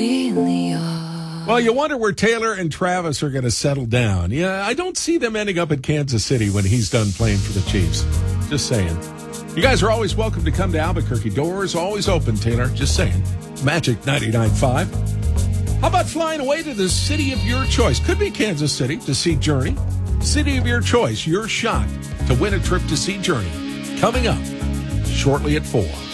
Well, you wonder where Taylor and Travis are going to settle down. Yeah, I don't see them ending up at Kansas City when he's done playing for the Chiefs. Just saying. You guys are always welcome to come to Albuquerque. Doors always open, Taylor. Just saying. Magic 99.5. How about flying away to the city of your choice? Could be Kansas City to see Journey. City of your choice, your shot to win a trip to see Journey. Coming up shortly at 4.